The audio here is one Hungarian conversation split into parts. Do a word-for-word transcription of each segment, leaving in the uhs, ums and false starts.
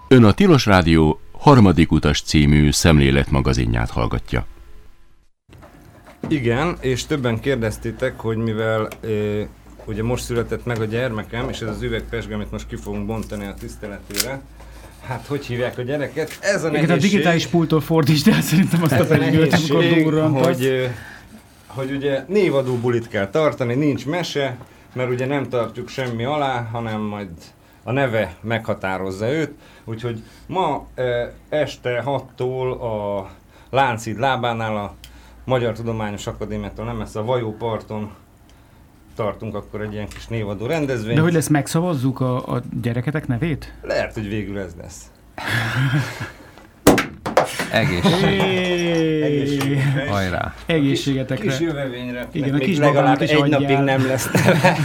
Ön a Tilos Rádió Harmadik utas című szemléletmagazinját hallgatja. Igen, és többen kérdeztétek, hogy mivel e, ugye most született meg a gyermekem, és ez az üvegpezsge, amit most ki fogunk bontani a tiszteletére, hát hogy hívják a gyereket? Ez a nehézség. A digitális pulttól fordítsd el szerintem azt a felügyőt, amikor durrantasz. Hogy, hogy ugye névadó bulit kell tartani, nincs mese, mert ugye nem tartjuk semmi alá, hanem majd a neve meghatározza őt. Úgyhogy ma e, este hattól a Lánchíd lábánál a Magyar Tudományos Akadémiától nem messze a Vajóparton tartunk akkor egy ilyen kis névadó rendezvényt. De hogy lesz, megszavazzuk a, a gyereketek nevét? Lehet, hogy végül ez lesz. Egészség. Egészség. Hajrá. Egészségetekre. Kis jövevényre. Igen, a még kis legalább is egy adjál. napig nem lesz tele.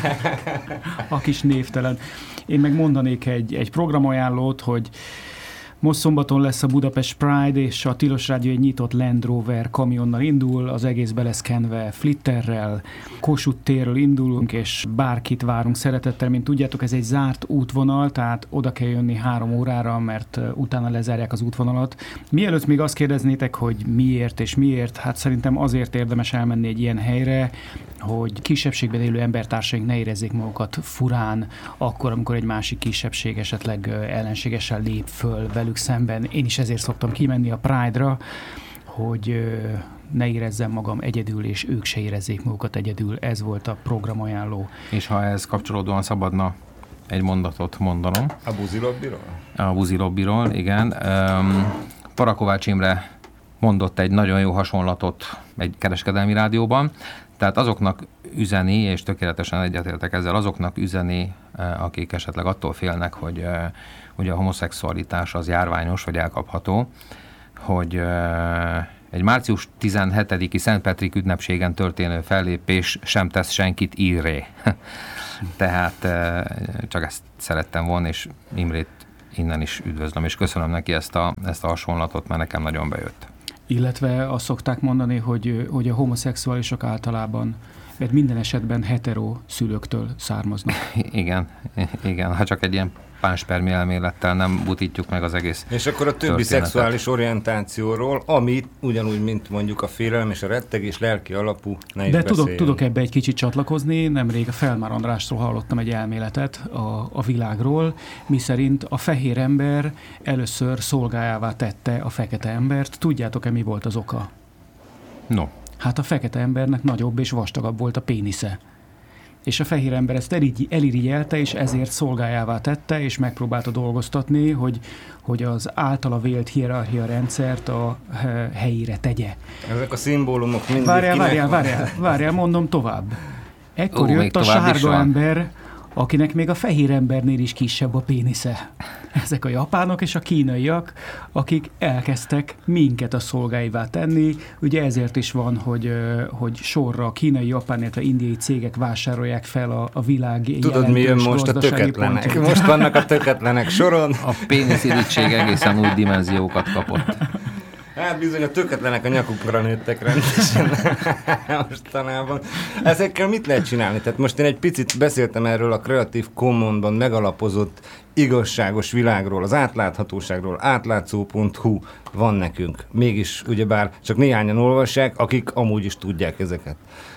A kis névtelen. Én meg mondanék egy, egy programajánlót, hogy most szombaton lesz a Budapest Pride, és a Tilos Rádió egy nyitott Land Rover kamionnal indul, az egész beleszkenve flitterrel, Kossuth térről indulunk, és bárkit várunk szeretettel. Mint tudjátok, ez egy zárt útvonal, tehát oda kell jönni három órára, mert utána lezárják az útvonalat. Mielőtt még azt kérdeznétek, hogy miért és miért, hát szerintem azért érdemes elmenni egy ilyen helyre, hogy kisebbségben élő embertársaink ne érezzék magukat furán, akkor, amikor egy másik kisebbség esetleg ellenségesen lép föl velük szemben. Én is ezért szoktam kimenni a Pride-ra, hogy ne érezzem magam egyedül, és ők se érezzék magukat egyedül. Ez volt a programajánló. És ha ehhez kapcsolódóan szabadna egy mondatot mondanom. A buzilobbiról? A buzilobbiról, igen. Um, Parakovács Imre mondott egy nagyon jó hasonlatot egy kereskedelmi rádióban, tehát azoknak üzeni, és tökéletesen egyetértek ezzel, azoknak üzeni, akik esetleg attól félnek, hogy ugye a homoszexualitás az járványos, vagy elkapható, hogy egy március tizenhetediki Szentpetrik ünnepségen történő fellépés sem tesz senkit írré. Tehát csak ezt szerettem volna, és Imrét innen is üdvözlöm, és köszönöm neki ezt a, ezt a hasonlatot, mert nekem nagyon bejött. Illetve azt szokták mondani, hogy, hogy a homoszexuálisok általában, mert minden esetben hetero szülőktől származnak. Igen, igen, ha csak egy ilyen pánspermi elmélettel nem butítjuk meg az egész És akkor a többi történetet. Szexuális orientációról, ami ugyanúgy, mint mondjuk a félelem és a rettegés lelki alapú, ne is De tudok, beszéljünk. tudok ebbe egy kicsit csatlakozni. Nemrég a Felmár Andrásról hallottam egy elméletet a, a világról, miszerint a fehér ember először szolgájává tette a fekete embert. Tudjátok-e, mi volt az oka? No. Hát a fekete embernek nagyobb és vastagabb volt a pénisze. És a fehér ember ezt elirigyelte, és ezért szolgájává tette, és megpróbálta dolgoztatni, hogy, hogy az általa vélt hierarchia rendszert a helyére tegye. Ezek a szimbólumok mindig Várjál, kinek várjál, van? várjál, várjál, mondom tovább. Ekkor Ó, jött a tovább is sárga van. ember, akinek még a fehér embernél is kisebb a pénisze. Ezek a japánok és a kínaiak, akik elkezdtek minket a szolgáivá tenni. Ugye ezért is van, hogy, hogy sorra a kínai, japán, illetve indiai cégek vásárolják fel a, a világ Tudod, mi jön most a töketlenek? pontjait. Most vannak a töketlenek soron. A péniszirigység egészen új dimenziókat kapott. Hát bizony a töketlenek a nyakukra nőttek rendesen mostanában. Ezekkel mit lehet csinálni? Tehát most én egy picit beszéltem erről a Creative Commonban megalapozott igazságos világról, az átláthatóságról, átlátszó pont hu van nekünk. Mégis ugyebár csak néhányan olvassák, akik amúgy is tudják ezeket.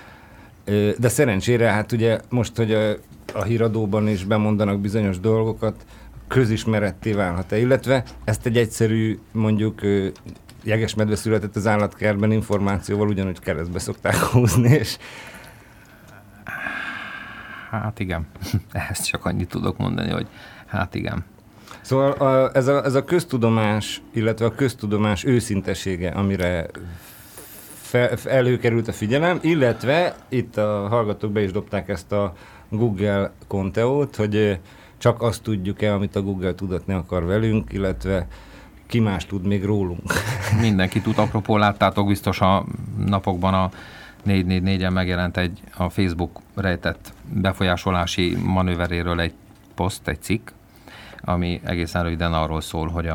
De szerencsére, hát ugye most, hogy a, a híradóban is bemondanak bizonyos dolgokat, közismeretté válhat-e, illetve ezt egy egyszerű, mondjuk jegesmedve született az állatkertben információval ugyanúgy keresztbe szokták húzni, és... Hát igen, ehhez csak annyit tudok mondani, hogy hát igen. Szóval a, ez, a, ez a köztudomás, illetve a köztudomás őszintesége, amire fe, előkerült a figyelem, illetve itt a hallgatók be is dobták ezt a Google konteót, hogy csak azt tudjuk el, amit a Google tudatni akar velünk, illetve ki más tud még rólunk. Mindenki tud, apropó, láttátok biztos a napokban a négy négy négyen megjelent egy a Facebook rejtett befolyásolási manőveréről egy poszt, egy cikk, ami egészen röviden arról szól, hogy a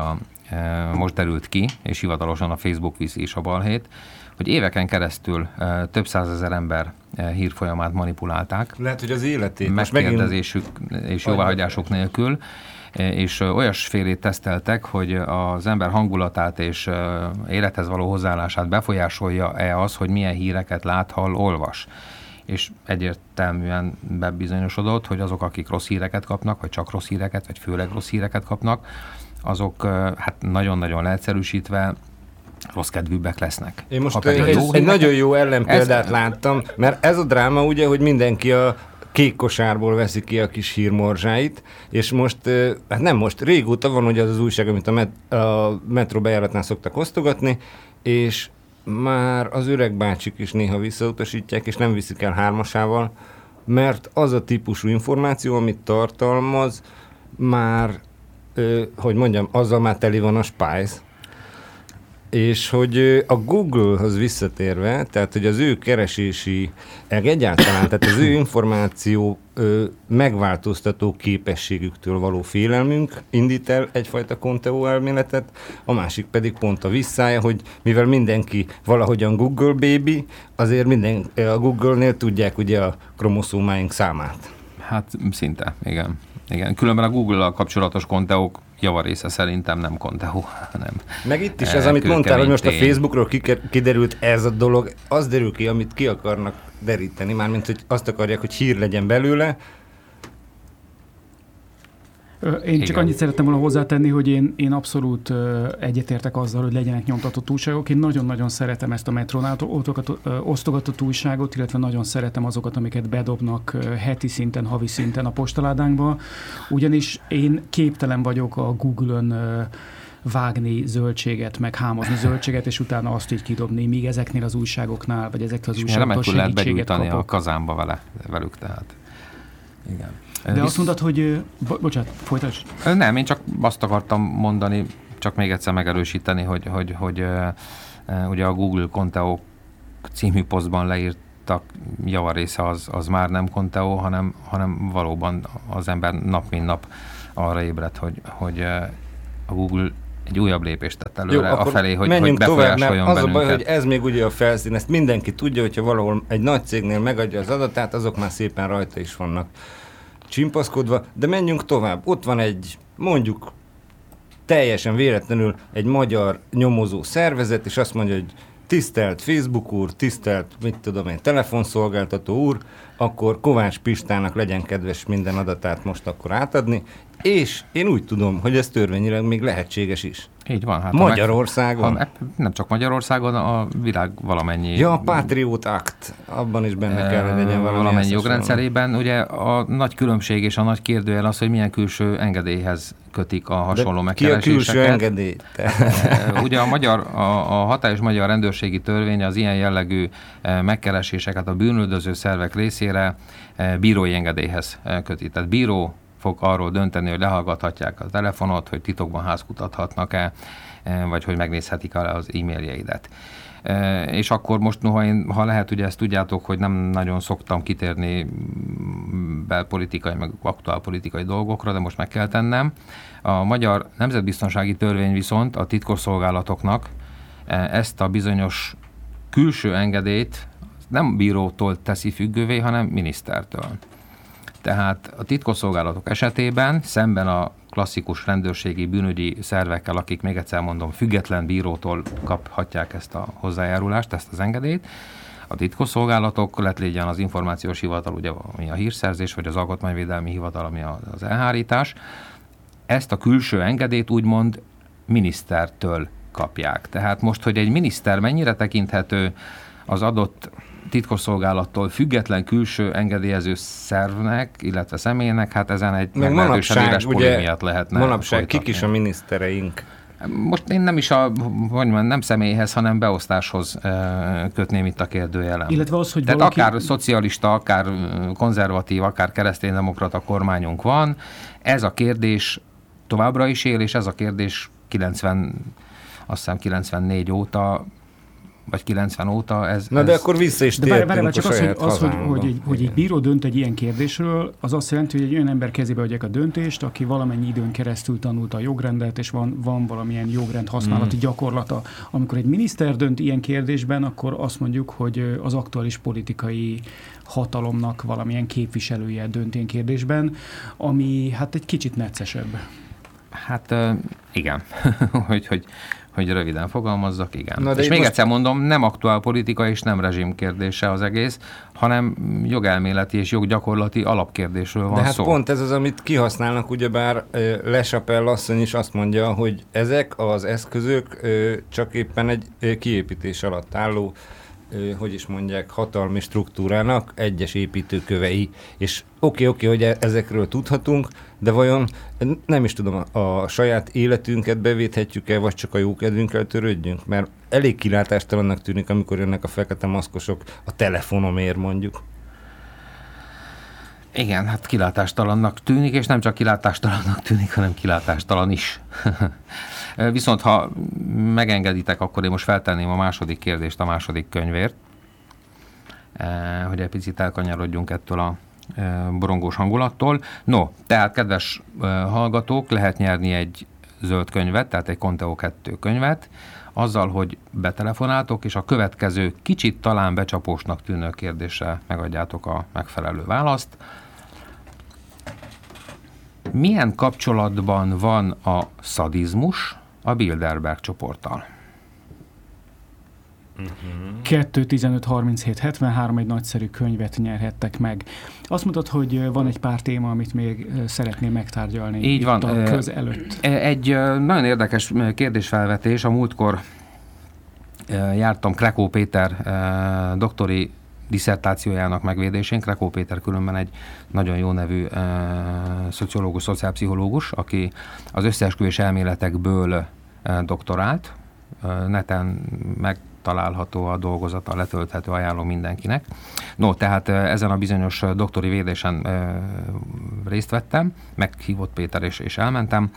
most derült ki, és hivatalosan a Facebook viszi is a balhét, hogy éveken keresztül több százezer ember hírfolyamát manipulálták. Lehet, hogy az életét. Megkérdezésük megint... és jóváhagyásuk nélkül, és olyasfélét teszteltek, hogy az ember hangulatát és élethez való hozzáállását befolyásolja-e az, hogy milyen híreket lát, hall, olvas. És egyértelműen bebizonyosodott, hogy azok, akik rossz híreket kapnak, vagy csak rossz híreket, vagy főleg rossz híreket kapnak, azok hát nagyon-nagyon leegyszerűsítve rossz kedvűbbek lesznek. Én most egy, egy, egy nagyon jó ellenpéldát ez... láttam, mert ez a dráma ugye, hogy mindenki a kék kosárból veszi ki a kis hírmorzsáit, és most, hát nem most, régóta van ugye az az újság, amit a, met, a metró bejáratnál szoktak osztogatni, és már az öreg bácsik is néha visszautasítják, és nem viszik el hármasával, mert az a típusú információ, amit tartalmaz, már, ö, hogy mondjam, azzal már teli van a spice. És hogy a Google-hoz visszatérve, tehát hogy az ő keresési, egyáltalán, tehát az ő információ ö, megváltoztató képességüktől való félelmünk indít el egyfajta Conteo elméletet, a másik pedig pont a visszája, hogy mivel mindenki valahogyan Google baby, azért minden, a Google-nél tudják ugye a kromoszómáink számát. Hát szinte, igen. igen. Különben a Google-al kapcsolatos Conteók javarésze szerintem nem Conteo, hanem... Meg itt is ez, amit mondtál, hogy most a Facebookról kiderült ez a dolog, az derül ki, amit ki akarnak deríteni, mármint, hogy azt akarják, hogy hír legyen belőle. Én csak Igen. annyit szerettem volna hozzátenni, hogy én, én abszolút uh, egyetértek azzal, hogy legyenek nyomtatott újságok. Én nagyon-nagyon szeretem ezt a metrónál osztogatott újságot, illetve nagyon szeretem azokat, amiket bedobnak uh, heti szinten, havi szinten a postaládánkba, ugyanis én képtelen vagyok a Google-ön uh, vágni zöldséget, meg hámozni zöldséget, és utána azt így kidobni, míg ezeknél az újságoknál, vagy ezeknél az újságoknál segítséget kapok. Lehet a kazánba vele, velük, tehát. Igen. De Visz... azt mondod, hogy... Bo- bocsánat, folytasd. Nem, én csak azt akartam mondani, csak még egyszer megerősíteni, hogy, hogy, hogy uh, ugye a Google Conteo című posztban leírtak javarésze az, az már nem Conteo, hanem, hanem valóban az ember nap mint nap arra ébred, hogy, hogy uh, a Google egy újabb lépést tett előre Jó, afelé, hogy, hogy befolyásoljon tovább, bennünket. Az a baj, hogy ez még ugye a felszín, ezt mindenki tudja, hogyha valahol egy nagy cégnél megadja az adatát, azok már szépen rajta is vannak csimpaszkodva, de menjünk tovább. Ott van egy, mondjuk teljesen véletlenül egy magyar nyomozó szervezet, és azt mondja, hogy tisztelt Facebook úr, tisztelt, mit tudom én, telefonszolgáltató úr, akkor Kovács Pistának legyen kedves minden adatát most akkor átadni, és én úgy tudom, hogy ez törvényileg még lehetséges is. Így van. Hát Magyarországon. Meg, ha, nem csak Magyarországon, a világ valamennyi... Ja, a Patriot Act, abban is benne kell, hogy legyen valami. Valamennyi jogrendszerében. Ugye a nagy különbség és a nagy kérdőjel az, hogy milyen külső engedélyhez kötik a hasonló De megkereséseket. Ki a külső engedély? Ugye a, magyar, a, a hatályos magyar rendőrségi törvény az ilyen jellegű megkereséseket a bűnüldöző szervek részére bírói engedélyhez köti. Tehát bíró fog arról dönteni, hogy lehallgathatják a telefonot, hogy titokban házkutathatnak-e, vagy hogy megnézhetik az e-mailjeidet. És akkor most, noha én, ha lehet, ugye ezt tudjátok, hogy nem nagyon szoktam kitérni belpolitikai, meg aktuálpolitikai dolgokra, de most meg kell tennem. A magyar nemzetbiztonsági törvény viszont a titkosszolgálatoknak ezt a bizonyos külső engedélyt nem bírótól teszi függővé, hanem minisztertől. Tehát a titkosszolgálatok esetében szemben a klasszikus rendőrségi bűnügyi szervekkel, akik még egyszer mondom, független bírótól kaphatják ezt a hozzájárulást, ezt az engedélyt, a titkosszolgálatok, lett legyen az információs hivatal, ugye, ami a hírszerzés, vagy az alkotmányvédelmi hivatal, ami az elhárítás, ezt a külső engedélyt úgymond minisztertől kapják. Tehát most, hogy egy miniszter mennyire tekinthető az adott titkosszolgálattól független külső engedélyező szervnek, illetve személynek, hát ezen egy meglehetősen éles polémiát lehetne manapság folytatni. Kik is a minisztereink? Most én nem is a, hogy mondjam, nem személyhez, hanem beosztáshoz kötném itt a kérdőjelem. Illetve az, hogy Tehát valaki... akár szocialista, akár konzervatív, akár kereszténydemokrata kormányunk van, ez a kérdés továbbra is él, és ez a kérdés kilencven, azt hiszem kilencvennégy óta vagy kilencven óta ez... Na ez... de akkor vissza is tértünk a csak az, saját hogy, az, hogy, hazánkba. hogy, egy, hogy egy bíró dönt egy ilyen kérdésről, az azt jelenti, hogy egy olyan ember kezébe adják a döntést, aki valamennyi időn keresztül tanulta a jogrendet, és van, van valamilyen jogrend használati mm. gyakorlata. Amikor egy miniszter dönt ilyen kérdésben, akkor azt mondjuk, hogy az aktuális politikai hatalomnak valamilyen képviselője dönt ilyen kérdésben, ami hát egy kicsit neccesebb. Hát igen, hogy, hogy, hogy röviden fogalmazzak, igen. Na, és még most... egyszer mondom, nem aktuál politika és nem rezsim kérdése az egész, hanem jogelméleti és joggyakorlati alapkérdésről van De hát szó. pont ez az, amit kihasználnak, ugyebár Le Chapelle asszony is azt mondja, hogy ezek az eszközök csak éppen egy kiépítés alatt álló, hogy is mondják, hatalmi struktúrának egyes építőkövei. És oké, oké, hogy ezekről tudhatunk, de vajon nem is tudom, a saját életünket bevéthetjük-e, vagy csak a jókedvünkkel törődjünk? Mert elég kilátástalannak tűnik, amikor jönnek a fekete maszkosok a telefonomért mondjuk. Igen, hát kilátástalannak tűnik, és nem csak kilátástalannak tűnik, hanem kilátástalan is. Viszont ha megengeditek, akkor én most feltenném a második kérdést a második könyvért, hogy egy picit elkanyarodjunk ettől a borongós hangulattól. No, tehát kedves hallgatók, lehet nyerni egy zöld könyvet, tehát egy Conteo kettő könyvet, azzal, hogy betelefonáltok, és a következő kicsit talán becsapósnak tűnő kérdésre megadjátok a megfelelő választ. Milyen kapcsolatban van a szadizmus a Bilderberg csoporttal? kettő tizenöt harminchét hetvenhárom egy nagyszerű könyvet nyerhettek meg. Azt mondtad, hogy van egy pár téma, amit még szeretném megtárgyalni. Így van. A köz előtt. Egy nagyon érdekes kérdésfelvetés. A múltkor jártam Krekó Péter doktori disszertációjának megvédésén. Krekó Péter különben egy nagyon jó nevű szociológus, szociálpszichológus, aki az összeesküvés elméletekből doktorált. Neten meg található a dolgozata, letölthető, ajánlom mindenkinek. No, tehát ezen a bizonyos doktori védésen e, részt vettem, meghívott Péter, és, és elmentem.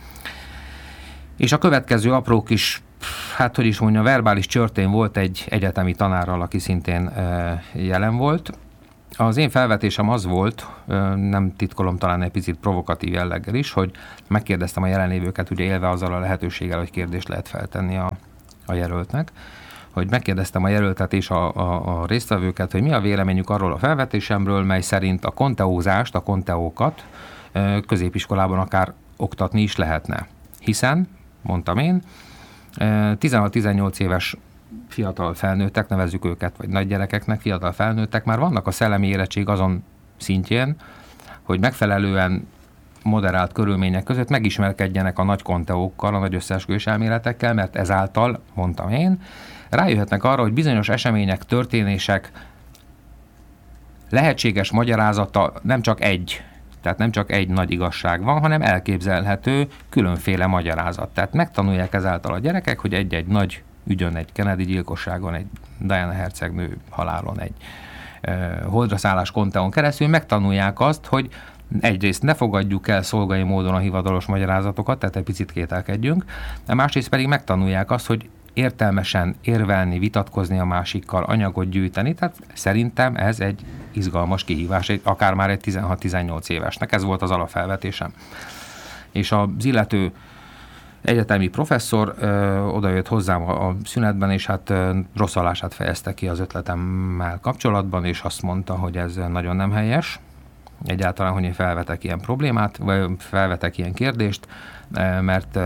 És a következő apró kis, hát hogy is mondja, verbális csörtén volt egy egyetemi tanárral, aki szintén e, jelen volt. Az én felvetésem az volt, e, nem titkolom, talán egy picit provokatív jelleggel is, hogy megkérdeztem a jelenlévőket, ugye élve azzal a lehetőséggel, hogy kérdést lehet feltenni a, a jelöltnek, hogy megkérdeztem a jelöltet és a, a, a résztvevőket, hogy mi a véleményük arról a felvetésemről, mely szerint a konteózást, a konteókat középiskolában akár oktatni is lehetne. Hiszen, mondtam én, tizenhat-tizennyolc éves fiatal felnőttek, nevezzük őket, vagy nagygyerekeknek, fiatal felnőttek, már vannak a szellemi érettség azon szintjén, hogy megfelelően moderált körülmények között megismerkedjenek a nagy konteókkal, a nagy összeesküvés elméletekkel, mert ezáltal, mondtam én, rájöhetnek arra, hogy bizonyos események, történések lehetséges magyarázata nem csak egy, tehát nem csak egy nagy igazság van, hanem elképzelhető különféle magyarázat. Tehát megtanulják ezáltal a gyerekek, hogy egy-egy nagy ügyön, egy Kennedy gyilkosságon, egy Diana hercegnő halálon, egy uh, holdra szállás konteón keresztül megtanulják azt, hogy egyrészt ne fogadjuk el szolgai módon a hivatalos magyarázatokat, tehát egy picit kételkedjünk, de másrészt pedig megtanulják azt, hogy értelmesen érvelni, vitatkozni a másikkal, anyagot gyűjteni, tehát szerintem ez egy izgalmas kihívás, akár már egy tizenhat-tizennyolc évesnek, ez volt az alapfelvetésem. És az illető egyetemi professzor ö, odajött hozzám a, a szünetben, és hát ö, rosszallását fejezte ki az ötletemmel kapcsolatban, és azt mondta, hogy ez nagyon nem helyes, egyáltalán, hogy én felvetek ilyen problémát, vagy felvetek ilyen kérdést, mert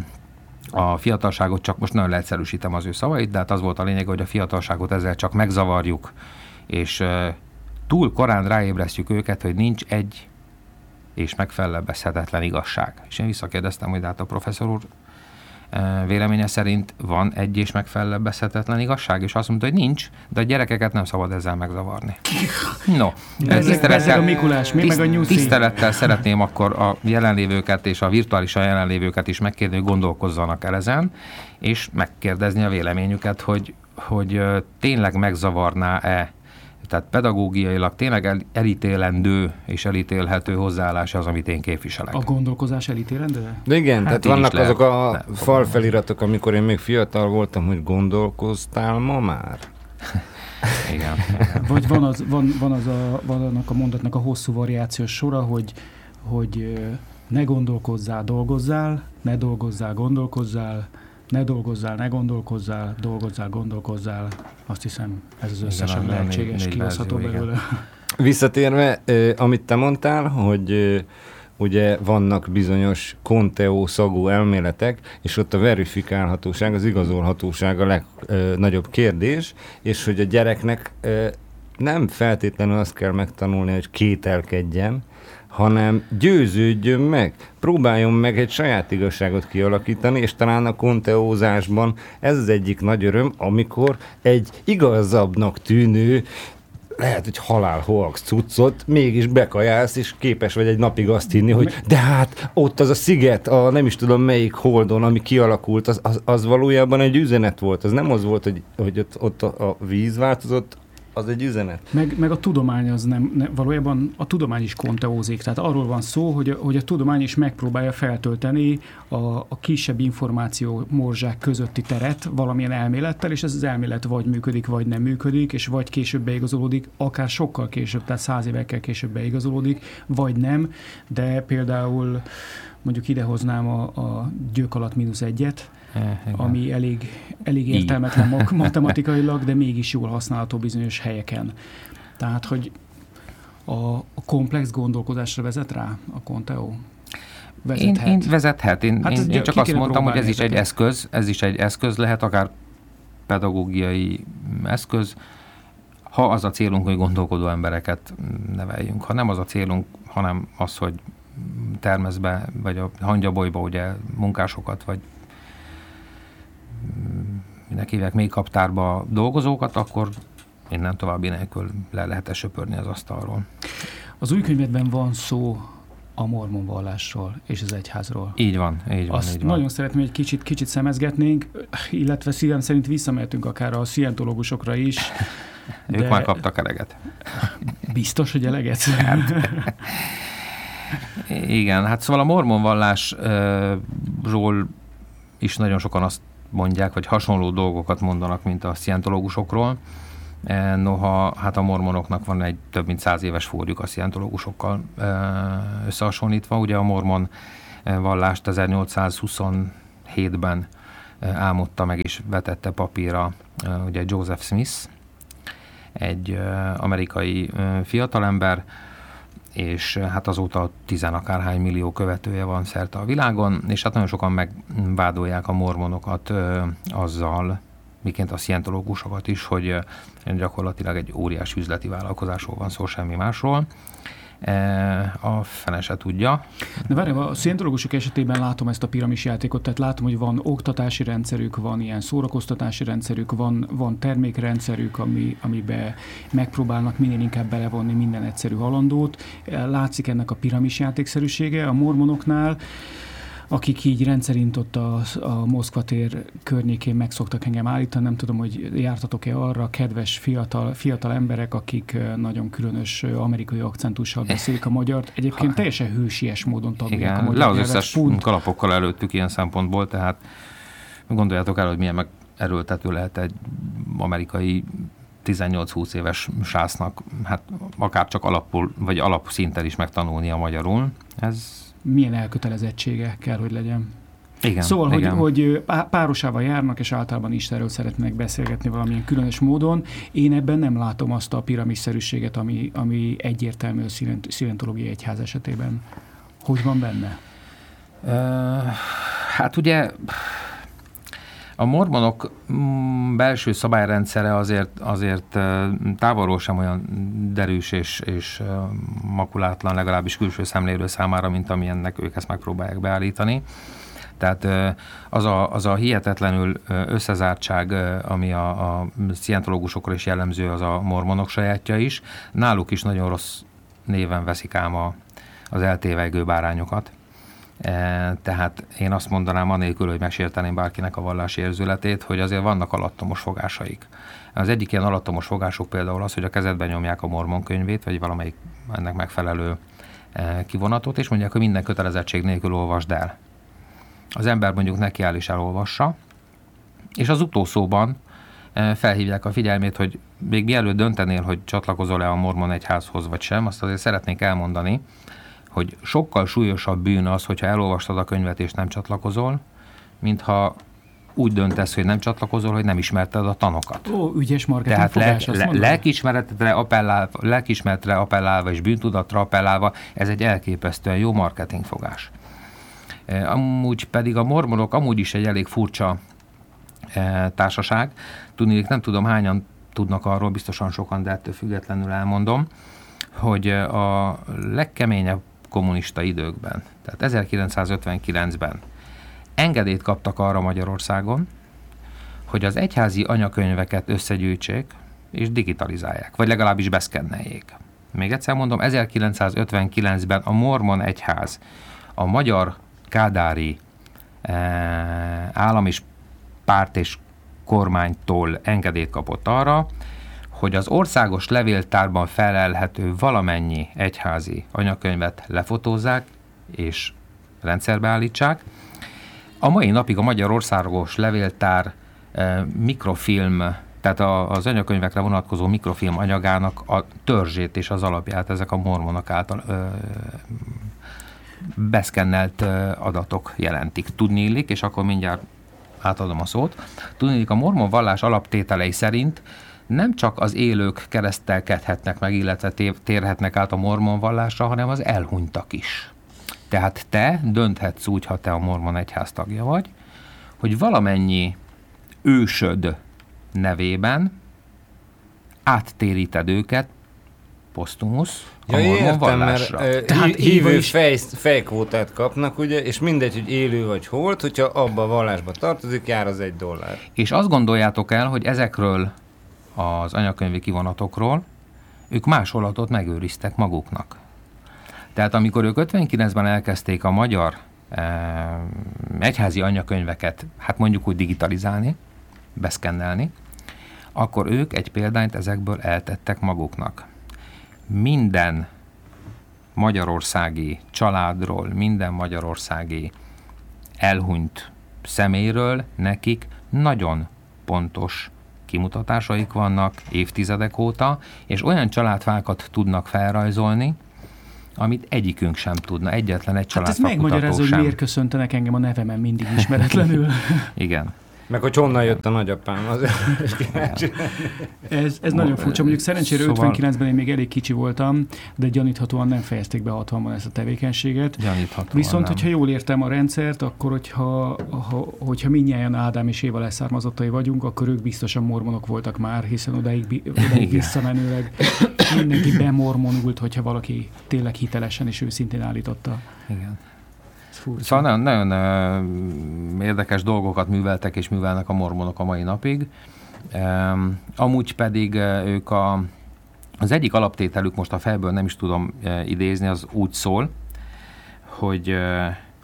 a fiatalságot csak, most nagyon leegyszerűsítem az ő szavait, de hát az volt a lényeg, hogy a fiatalságot ezzel csak megzavarjuk, és túl korán ráébresztjük őket, hogy nincs egy és megfelebbezhetetlen igazság. És én visszakérdeztem, hogy hát a professzor úr véleménye szerint van egy és megfelebbezhetetlen igazság, és azt mondta, hogy nincs, de a gyerekeket nem szabad ezzel megzavarni. No, tisztelettel, a Mikulás, mi meg a nyuszi. Tisztelettel szeretném akkor a jelenlévőket és a virtuálisan jelenlévőket is megkérni, hogy gondolkozzanak el ezen, és megkérdezni a véleményüket, hogy, hogy tényleg megzavarná-e Tehát pedagógiailag tényleg el, elítélendő és elítélhető hozzáállás az, amit én képviselek. A gondolkozás elítélendő? De igen, hát tehát vannak lehet, azok a lehet, falfeliratok, amikor én még fiatal voltam, hogy gondolkoztál ma már? Igen. Vagy van, az, van, van, az a, van annak a mondatnak a hosszú variációs sora, hogy, hogy ne gondolkozzál, dolgozzál, ne dolgozzál, gondolkozzál, ne dolgozzál, ne gondolkozzál, dolgozzál, gondolkozzál. Azt hiszem, ez az összesen igen, lehetséges, kihozható belőle. Visszatérve, eh, amit te mondtál, hogy eh, ugye vannak bizonyos konteó szagú elméletek, és ott a verifikálhatóság, az igazolhatóság a legnagyobb kérdés, és hogy a gyereknek eh, nem feltétlenül azt kell megtanulni, hogy kételkedjen, hanem győződjön meg, próbáljon meg egy saját igazságot kialakítani, és talán a konteózásban ez az egyik nagy öröm, amikor egy igazabbnak tűnő, lehet, hogy halálhoax cuccot mégis bekajálsz, és képes vagy egy napig azt hinni, hogy de hát ott az a sziget, a nem is tudom melyik holdon, ami kialakult, az, az, az valójában egy üzenet volt. Az nem az volt, hogy, hogy ott, ott a, a víz változott, az egy üzenet. Meg, meg a tudomány az nem, ne, valójában a tudomány is konteózik. Tehát arról van szó, hogy a, hogy a tudomány is megpróbálja feltölteni a, a kisebb információ morzsák közötti teret valamilyen elmélettel, és ez az elmélet vagy működik, vagy nem működik, és vagy később beigazolódik, akár sokkal később, tehát száz évekkel később beigazolódik, vagy nem, de például mondjuk idehoznám a, a gyök alatt mínusz egyet, Igen. ami elég, elég értelmetlen matematikailag, de mégis jól használható bizonyos helyeken. Tehát, hogy a, a komplex gondolkodásra vezet rá a konteó? Vezethet. Én, én vezethet. Én, hát én, én csak azt mondtam, hogy ez is egy ezeket. eszköz, ez is egy eszköz lehet, akár pedagógiai eszköz, ha az a célunk, hogy gondolkodó embereket neveljünk. Ha nem az a célunk, hanem az, hogy termeszbe, vagy a hangyabolyba ugye munkásokat, vagy minek hívják még kaptárba dolgozókat, akkor innen további nélkül le lehet söpörni az asztalról. Az új könyvedben van szó a mormon vallásról és az egyházról. Így van, így van. Azt így van. nagyon szeretném, hogy egy kicsit, kicsit szemezgetnénk, illetve szívem szerint visszamehetünk akár a szientológusokra is. Ők de már kaptak eleget. Biztos, hogy eleget? Igen, hát szóval a mormon vallásról is nagyon sokan azt mondják, vagy hasonló dolgokat mondanak, mint a szientológusokról. Noha hát a mormonoknak van egy több mint száz éves fórjuk a szientológusokkal összehasonlítva. Ugye a mormon vallást ezernyolcszázhuszonhétben álmodta meg és vetette papírra ugye Joseph Smith, egy amerikai fiatalember, és hát azóta tizenakárhány millió követője van szerte a világon, és hát nagyon sokan megvádolják a mormonokat ö, azzal, miként a szientológusokat is, hogy ö, gyakorlatilag egy óriási üzleti vállalkozásról van szó, semmi másról. E, a fene se tudja. De várj, a szientológusok esetében látom ezt a piramis játékot, tehát látom, hogy van oktatási rendszerük, van ilyen szórakoztatási rendszerük, van, van termékrendszerük, ami, amiben megpróbálnak minél inkább belevonni minden egyszerű halandót. Látszik ennek a piramis játékszerűsége a mormonoknál, akik így rendszerint ott a, a Moszkva tér környékén meg szoktak engem állítani, nem tudom, hogy jártatok-e arra, kedves fiatal, fiatal emberek, akik nagyon különös amerikai akcentussal beszélik a magyart. Egyébként teljesen hősies módon tanulják a magyar le az nyelvet. összes Pont. kalapokkal előttük ilyen szempontból, tehát gondoljátok el, hogy milyen meg erőltető lehet egy amerikai tizennyolc-húsz éves sásznak, hát akár csak alapul, vagy alapszinten is megtanulni a magyarul. Ez milyen elkötelezettsége kell, hogy legyen. Igen, szóval, igen. Hogy, hogy párosával járnak, és általában Istenről szeretnének beszélgetni valamilyen különös módon. Én ebben nem látom azt a piramisszerűséget, ami, ami egyértelmű a szientológiai egyház esetében. Hogy van benne? Uh, hát ugye a mormonok belső szabályrendszere azért, azért távolról sem olyan derűs és, és makulátlan, legalábbis külső szemlélő számára, mint amilyennek ők ezt megpróbálják beállítani. Tehát az a, az a hihetetlenül összezártság, ami a, a szientológusokra is jellemző, az a mormonok sajátja is. Náluk is nagyon rossz néven veszik ám a, az eltévegő bárányokat. Tehát én azt mondanám anélkül, hogy mesélteném bárkinek a vallási érzületét, hogy azért vannak alattomos fogásaik. Az egyik ilyen alattomos fogásuk például az, hogy a kezedben nyomják a mormon könyvét, vagy valamelyik ennek megfelelő kivonatot, és mondják, hogy minden kötelezettség nélkül olvasd el. Az ember mondjuk nekiáll és elolvassa, és az utószóban felhívják a figyelmét, hogy még mielőtt döntenél, hogy csatlakozol-e a mormon egyházhoz vagy sem, azt azért szeretnék elmondani, hogy sokkal súlyosabb bűn az, hogyha elolvastad a könyvet és nem csatlakozol, mintha úgy döntesz, hogy nem csatlakozol, hogy nem ismerted a tanokat. Ó, ügyes marketing fogás, le, le, lelkiismeretre appellálva, lelkiismeretre appellálva és bűntudatra appellálva, ez egy elképesztően jó marketing fogás. Amúgy pedig a mormonok amúgy is egy elég furcsa e, társaság. Tudnék, nem tudom hányan tudnak arról, biztosan sokan, de ettől függetlenül elmondom, hogy a legkeményebb kommunista időkben, tehát ezerkilencszázötvenkilencben engedélyt kaptak arra Magyarországon, hogy az egyházi anyakönyveket összegyűjtsék és digitalizálják, vagy legalábbis beszkenneljék. Még egyszer mondom, ezerkilencszázötvenkilencben a mormon egyház a magyar kádári eh, állam és párt és kormánytól engedélyt kapott arra, hogy az országos levéltárban felelhető valamennyi egyházi anyakönyvet lefotózzák és rendszerbe állítsák. A mai napig a Magyar Országos Levéltár eh, mikrofilm, tehát a, az anyakönyvekre vonatkozó mikrofilm anyagának a törzsét és az alapját ezek a mormonok által ö, beszkennelt ö, adatok jelentik. Tudniillik, és akkor mindjárt átadom a szót, tudniillik, a mormon vallás alaptételei szerint nem csak az élők keresztelkedhetnek meg, illetve térhetnek át a mormon vallásra, hanem az elhunytak is. Tehát te dönthetsz úgy, ha te a mormon egyház tagja vagy, hogy valamennyi ősöd nevében áttéríted őket posztumusz a ja, mormon értem, vallásra. Mert, uh, Tehát hívő is... fej, fejkvótát kapnak, ugye, és mindegy, hogy élő vagy holt, hogyha abba a vallásba tartozik, jár az egy dollár. És azt gondoljátok el, hogy ezekről az anyakönyvi kivonatokról ők másolatot megőriztek maguknak. Tehát amikor ők ötvenkilencben elkezdték a magyar eh, egyházi anyakönyveket, hát mondjuk úgy digitalizálni, beszkennelni, akkor ők egy példányt ezekből eltettek maguknak. Minden magyarországi családról, minden magyarországi elhunyt személyről nekik nagyon pontos kimutatásaik vannak évtizedek óta, és olyan családfákat tudnak felrajzolni, amit egyikünk sem tudna, egyetlen egy családfakutató sem. Hát ez megmagyarázza, hogy miért köszöntenek engem a nevemen mindig ismeretlenül. Igen. Meg hogy honnan jött a nagyapám. Az ez ez nagyon furcsa. Mondjuk szerencsére szóval... ötvenkilencben én még elég kicsi voltam, de gyaníthatóan nem fejezték be hatvanban ezt a tevékenységet. Gyaníthatóan Viszont, nem. hogyha jól értem a rendszert, akkor hogyha, ha, hogyha mindnyájan Ádám és Éva leszármazottai vagyunk, akkor ők biztosan mormonok voltak már, hiszen odáig, odáig visszamenőleg mindenki bemormonult, hogyha valaki tényleg hitelesen és őszintén állította. Igen. Szóval nagyon, nagyon uh, érdekes dolgokat műveltek és művelnek a mormonok a mai napig. Um, amúgy pedig uh, ők a, az egyik alaptételük, most a fejből nem is tudom uh, idézni, az úgy szól, hogy uh,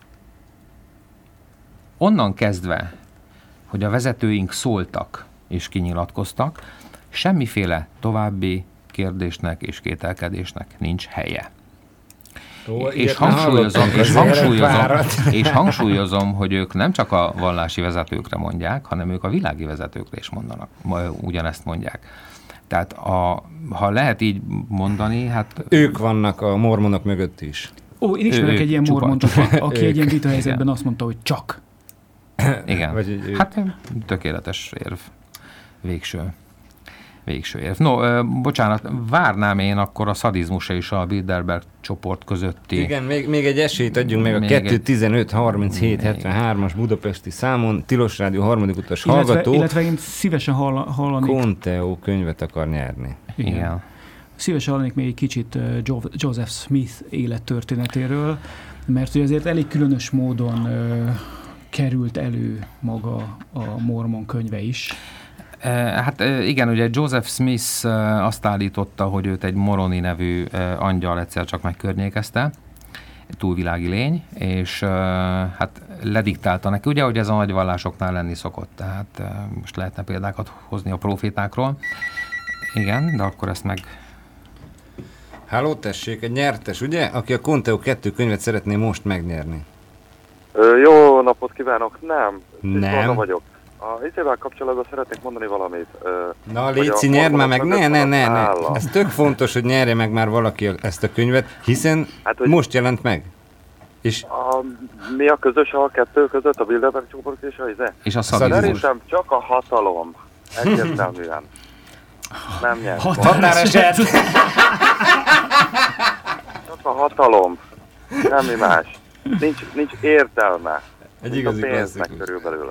onnan kezdve, hogy a vezetőink szóltak és kinyilatkoztak, semmiféle további kérdésnek és kételkedésnek nincs helye. Ó, és, hangsúlyozom, és, hangsúlyozom, és hangsúlyozom, hogy ők nem csak a vallási vezetőkre mondják, hanem ők a világi vezetőkre is mondanak, ugyanezt mondják. Tehát a, ha lehet így mondani, hát... Ők vannak a mormonok mögött is. Ó, én ismerek ő, egy ilyen mormont, aki egy ilyen vitahelyzetben azt mondta, hogy csak. Igen, Vagy hát tökéletes érv. Végső. Végső érv. No, bocsánat, várnám én akkor a szadizmusra is a Bilderberg csoport közötti. Igen, még, még egy esélyt adjunk meg a kettő tizenöt harminchét hetvenhármas budapesti számon, Tilos Rádió harmadik utas illetve, hallgató. Illetve én szívesen hall, hallanék. Conteo könyvet akar nyerni. Igen. Igen. Szívesen hallanék még egy kicsit Joseph Smith élettörténetéről, mert hogy azért elég különös módon uh, került elő maga a mormon könyve is. Hát igen, ugye Joseph Smith azt állította, hogy őt egy Moroni nevű angyal egyszer csak megkörnyékezte. túlvilági lény, és uh, hát lediktálta neki, ugye, hogy ez a nagy vallásoknál lenni szokott, tehát uh, most lehetne példákat hozni a profétákról. Igen, de akkor ezt meg... Háló, tessék, egy nyertes, ugye? Aki a Conteo kettő könyvet szeretné most megnyerni. Ö, jó napot kívánok, nem. Nem. vagyok. A izével kapcsolatban szeretnék mondani valamit. Ö, Na, Léci, nyerd már meg, ne, ne, ne, ne. Ez tök fontos, hogy nyerje meg már valaki ezt a könyvet, hiszen hát, most jelent meg. És a, mi a közös a kettő között, a Bilderberg csoport és a izé? És a szadizmus. Szerintem csak a hatalom. Egyértelműen. Nem nyer. Határeset! Csak a hatalom. Semmi más. Nincs, nincs értelme. Egy igazi pénznek körülbelül.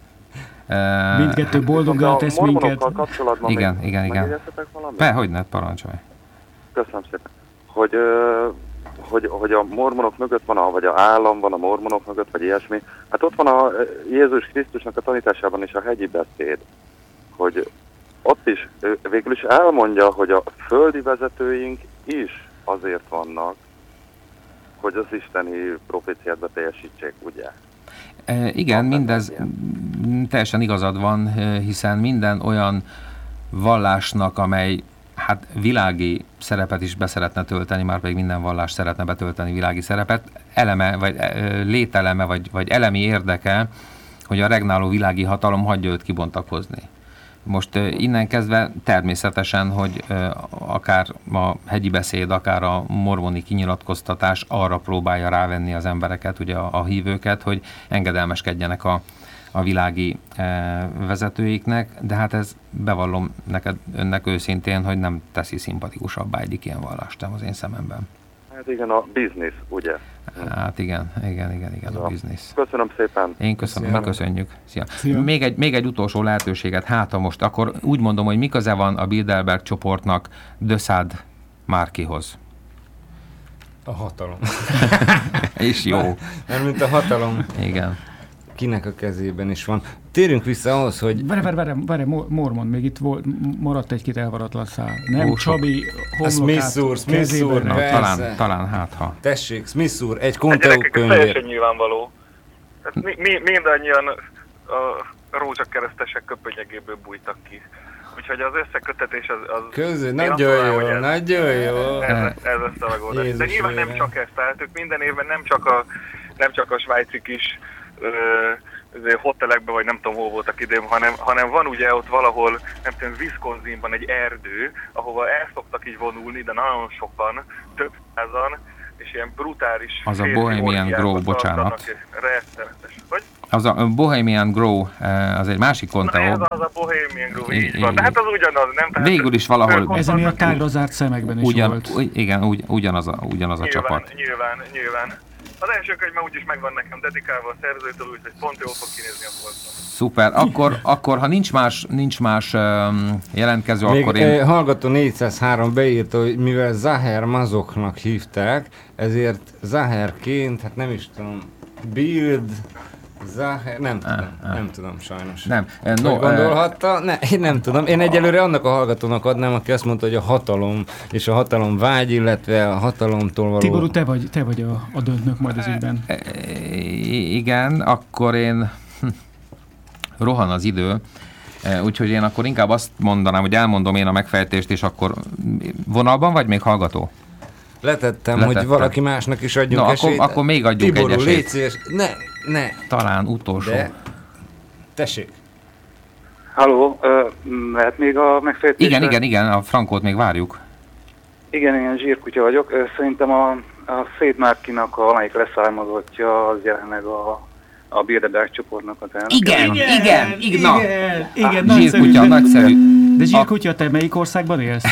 Uh, Mindkettő boldoggá tesz minket. Kapcsolatban igen, igen, igen. Be, hogy ne, parancsolj. Köszönöm szépen. Hogy, hogy, hogy a mormonok mögött van, a, vagy a állam van a mormonok mögött, vagy ilyesmi. Hát ott van a Jézus Krisztusnak a tanításában is a hegyi beszéd, hogy ott is végül is elmondja, hogy a földi vezetőink is azért vannak, hogy az isteni proféciát beteljesítsék, ugye? E, igen, mindez teljesen igazad van, hiszen minden olyan vallásnak, amely hát világi szerepet is beszeretne tölteni, már pedig minden vallás szeretne betölteni világi szerepet, eleme, vagy lételeme, vagy, vagy elemi érdeke, hogy a regnáló világi hatalom hagyja őt kibontakozni. Most innen kezdve természetesen, hogy akár a hegyi beszéd, akár a mormoni kinyilatkoztatás arra próbálja rávenni az embereket, ugye a, a hívőket, hogy engedelmeskedjenek a, a világi e, vezetőiknek, de hát ez bevallom neked, önnek őszintén, hogy nem teszi szimpatikusabbá egyik ilyen vallást az én szememben. Hát igen, a biznisz, ugye? Hát igen, igen, igen, igen, a biznisz. Köszönöm szépen. Én köszönöm, mi köszönjük. Szia. Szia. Még egy, még egy utolsó lehetőséget, hát ha most, akkor úgy mondom, hogy mi köze van a Bilderberg csoportnak Döszád Márkihoz? A hatalom. És jó. Nem, mint a hatalom. Igen. Kinek a kezében is van. Térjünk vissza ahhoz, hogy... Várj, várj, várj, várj, Mormon, még itt volt, maradt egy-két elvaratlan szál. Nem, Ó, Csabi homlokát kezében. No, talán, talán, hát ha. Tessék, Smith úr, egy Conteo könyvér. Teljesen nyilvánvaló. Mi, mi, mindannyian a rózsakeresztesek köpönyegéből bújtak ki. Úgyhogy az összekötetés az... az Közül, nagyon jó, ez, nagyon jó. Ez, ez, ez lesz a megoldás. De nyilván nem csak ezt, tehát ők minden évben nem csak a, nem csak a svájci kis ö, hotelekben, vagy nem tudom hol voltak idén, hanem, hanem van ugye ott valahol, nem tudom, Wisconsinban egy erdő, ahova el szoktak így vonulni, de nagyon sokan, több százan, és ilyen brutális... Az a Bohemian Grove, bocsánat. Hogy? Az a Bohemian Grove, az egy másik Conteo. Ez az a Bohemian Grove, így van. De hát az ugyanaz, nem? Tehát végül is valahol... Ezen a tágra zárt szemekben is ugyan, volt. Igen, ugy, ugyanaz a, ugyanaz a nyilván, csapat. Nyilván, nyilván. Az első könyv már úgyis megvan nekem dedikálva a szerzőtől, úgyhogy pont jól fog kinézni a polcon. Szuper. Akkor, akkor ha nincs más, nincs más um, jelentkező, még akkor én... Eh, hallgató négyszázhárom beírta, hogy mivel Zaher Mazoknak hívták, ezért Zaherként, hát nem is tudom, Bild... Zaher, nem tudom, ah, ah. nem tudom sajnos. Nem. No, hogy gondolhatta? Ne, én nem tudom. Én egyelőre annak a hallgatónak adnám, aki azt mondta, hogy a hatalom és a hatalom vágy, illetve a hatalomtól való... Tiború, te vagy, te vagy a, a döntnök majd az ügyben. Igen, akkor én... Hm, rohan az idő, úgyhogy én akkor inkább azt mondanám, hogy elmondom én a megfejtést, és akkor vonalban vagy még hallgató? Letettem, Letettem. hogy valaki másnak is adjunk no, esélyt. Akkor, akkor még adjunk Tiború, egy esélyt. légy szíves. Ne, ne. Talán utolsó. De... Tessék. Halló, lehet még a megfejtésre? Igen, igen, igen, a Frankót még várjuk. Igen, én Zsírkutya vagyok. Szerintem a, a Széd Márkinak a amelyik leszármazottja, az jelenleg a, a Bilderberg csoportnak az elnök. Igen, igen, igen, igen, igen, igen ah, Zsírkutya, nagyszerű. De Zsírkutya, te melyik országban élsz?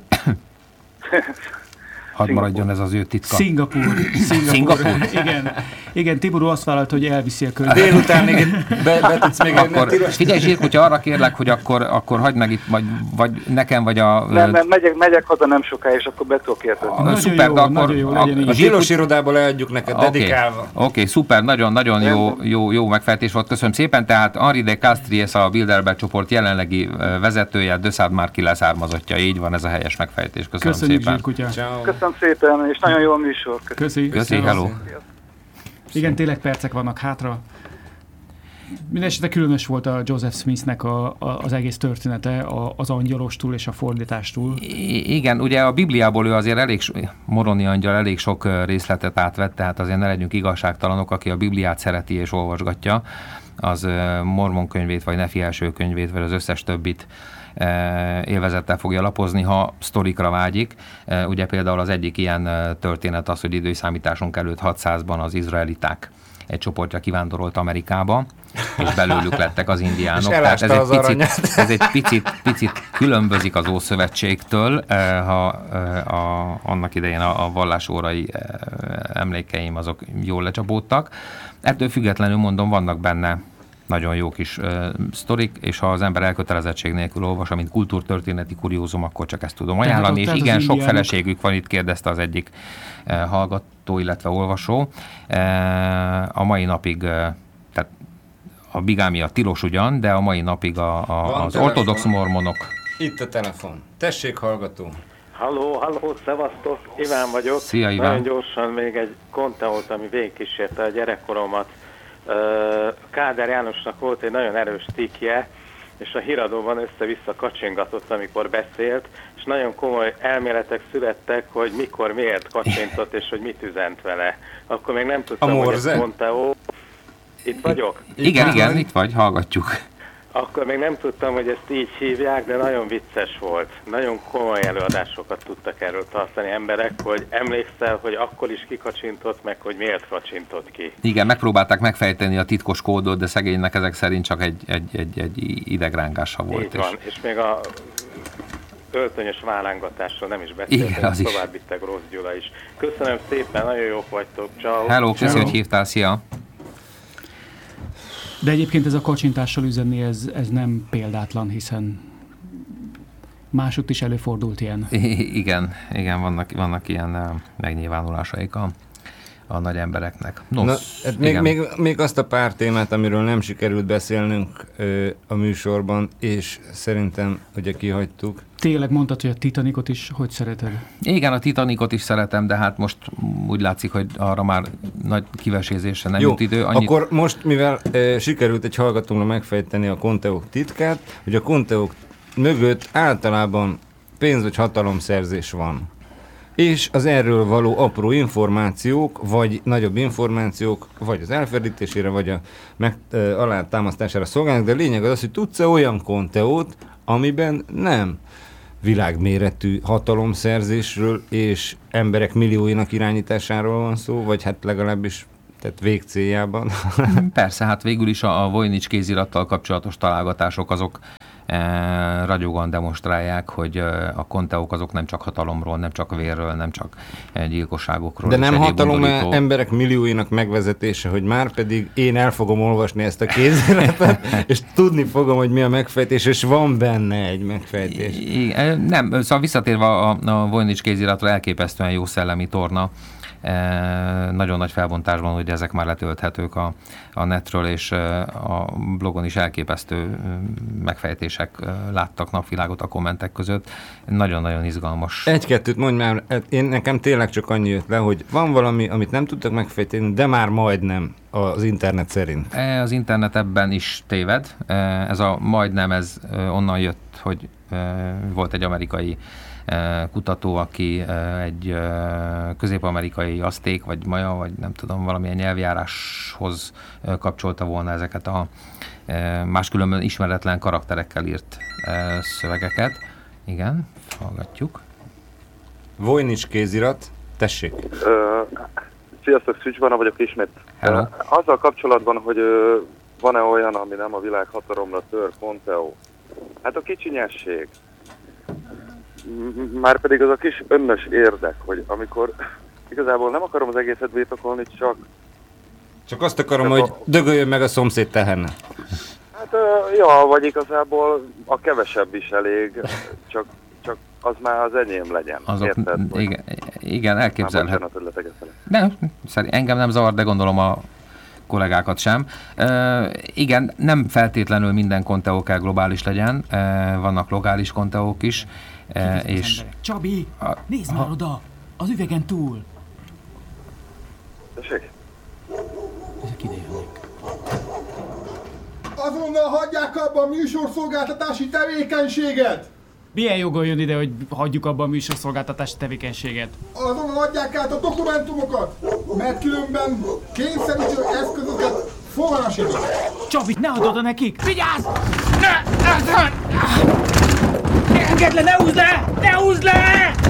Hadd maradjon ez az ő titka. Szingapúr. Szingapúr. Igen. Igen, Tiború azt vállalt, hogy elviszi a könyvet. Délután még be, be tudsz még akkor, figyelj, Zsírkutya, arra kérlek, hogy akkor, akkor hagyd meg itt, vagy, vagy nekem, vagy a... Nem, nem, megyek, megyek haza nem soká, és akkor be tudok értezni. Szuper, jó, de akkor... jó, A, a tilos irodából leadjuk neked, okay, dedikálva. Oké, okay, szuper, nagyon-nagyon jó, jó, jó megfejtés volt, köszönöm szépen. Tehát Henri de Castries, a Bilderberg csoport jelenlegi vezetője, Döszád Márki leszármazottja, így van, ez a helyes megfejtés. Köszönöm Köszönjük, szépen. Zsírkutya. Köszönöm Köszönöm szépen, és nagyon jó műsor. Köszi. Köszi, hello. Igen, tényleg percek vannak hátra. Mindenesetre különös volt a Joseph Smithnek a, a, az egész története, a, az angyalostól és a fordítástól. I- igen, ugye a Bibliából ő azért elég, Moroni angyal elég sok részletet átvett, tehát azért ne legyünk igazságtalanok, aki a Bibliát szereti és olvasgatja, az Mormon könyvét, vagy Nefi első könyvét, vagy az összes többit élvezettel fogja lapozni, ha sztorikra vágyik. Ugye például az egyik ilyen történet az, hogy időszámításunk előtt hatszázban az izraeliták egy csoportja kivándorolt Amerikába, és belőlük lettek az indiánok. Tehát ez egy, picit, ez egy picit, picit különbözik az Ószövetségtől, ha a, annak idején a, a vallásórai emlékeim azok jól lecsapódtak. Ettől függetlenül mondom, vannak benne nagyon jó kis uh, sztorik, és ha az ember elkötelezettség nélkül olvas, mint kultúrtörténeti kuriózum, akkor csak ezt tudom ajánlani, és igen, sok feleségük van, itt kérdezte az egyik uh, hallgató, illetve olvasó. Uh, a mai napig, uh, tehát a bigámia tilos ugyan, de a mai napig a, a, az telefon. Ortodox mormonok. Itt a telefon. Tessék, hallgató. Halló, halló, szevasztok, Iván vagyok. Szia, Iván. Nagyon gyorsan még egy konteót, ami végigkísérte a gyerekkoromat. Kádár Jánosnak volt egy nagyon erős tikje, és a híradóban össze-vissza kacsingatott, amikor beszélt, és nagyon komoly elméletek születtek, hogy mikor, miért kacsintott, és hogy mit üzent vele. Akkor még nem tudtam, hogy ezt mondta, ó, itt vagyok? Igen, itt igen, itt vagy, hallgatjuk. Akkor még nem tudtam, hogy ezt így hívják, de nagyon vicces volt. Nagyon komoly előadásokat tudtak erről tartani emberek, hogy emlékszel, hogy akkor is kikacsintott meg, hogy miért kacsintott ki. Igen, megpróbálták megfejteni a titkos kódot, de szegénynek ezek szerint csak egy, egy, egy, egy idegrángása volt. Így van, és, és még a öltönyös válángatásról nem is beszéltem, tovább vittek Rossz Gyula is. Köszönöm szépen, nagyon jók vagytok, ciao. Hello, köszönöm, hogy hívtál, szia! De egyébként ez a kacsintással üzenni, ez, ez nem példátlan, hiszen másutt is előfordult ilyen. I- igen, igen, vannak, vannak ilyen uh, megnyilvánulásaik a, a nagy embereknek. Nos, Na, hát még, még, még azt a pár témát, amiről nem sikerült beszélnünk ö, a műsorban, és szerintem ugye kihagytuk. Tényleg mondtad, hogy a Titanicot is hogy szereted? Igen, a Titanicot is szeretem, de hát most úgy látszik, hogy arra már nagy kivesézésre nem Jó, jut idő. Annyit... akkor most, mivel e, sikerült egy hallgatónak megfejteni a konteók titkát, hogy a konteók mögött általában pénz- vagy hatalomszerzés van. És az erről való apró információk, vagy nagyobb információk, vagy az elferdítésére, vagy a meg, e, alátámasztására szolgálnak, de a lényeg az az, hogy tudsz-e olyan konteót, amiben nem világméretű hatalomszerzésről és emberek millióinak irányításáról van szó, vagy hát legalábbis tehát végcéljában. Persze, hát végül is a, a Voynich kézirattal kapcsolatos találgatások azok e, ragyogóan demonstrálják, hogy e, a konteók azok nem csak hatalomról, nem csak vérről, nem csak e, gyilkosságokról. De nem hatalom emberek millióinak megvezetése, hogy már pedig én el fogom olvasni ezt a kéziratot, és tudni fogom, hogy mi a megfejtés, és van benne egy megfejtés. I, I, nem, szóval visszatérve a, a Voynich kéziratra, elképesztően jó szellemi torna. E, nagyon nagy felbontásban, hogy ezek már letölthetők a, a netről, és a blogon is elképesztő megfejtések láttak napvilágot a kommentek között. Nagyon-nagyon izgalmas. Egy-kettőt mondj már, én nekem tényleg csak annyi jött le, hogy van valami, amit nem tudtak megfejteni, de már majdnem az internet szerint. Az internet ebben is téved. Ez a majdnem, ez onnan jött, hogy volt egy amerikai kutató, aki egy közép-amerikai azték, vagy maja, vagy nem tudom, valamilyen nyelvjáráshoz kapcsolta volna ezeket a máskülönben ismeretlen karakterekkel írt szövegeket. Igen, hallgatjuk. Voynich kézirat, tessék. Uh, sziasztok, Szücsbana vagyok ismét. Hello. Uh, azzal kapcsolatban, hogy uh, van-e olyan, ami nem a világ hatalomra tör, konteó. Hát a kicsinyesség. Márpedig az a kis önös érdek, hogy amikor igazából nem akarom az egészet birtokolni, csak... Csak azt akarom, hogy a... dögöljön meg a szomszéd tehenne. Hát, ja, vagy igazából a kevesebb is elég, csak, csak az már az enyém legyen. Azok, érted? Igen, igen, elképzelhet. Nem, engem nem zavar, de gondolom a kollégákat sem. Uh, igen, nem feltétlenül minden konteó kell globális legyen, uh, vannak lokális konteók is. Uh, és Csabi, a, nézd már oda! Az üvegen túl. Tessék? Ezek ide jönnek. Azonnal hagyják abba a műsorszolgáltatási tevékenységet! Milyen jogon jön ide, hogy hagyjuk abba a műsorszolgáltatási tevékenységet? Azonnal adják át a dokumentumokat, mert különben kényszerítő eszközöket foganasítok. Csabit, ne add oda nekik! Vigyázz! Ne! Engedd le, ne húzd le! Ne húzd le!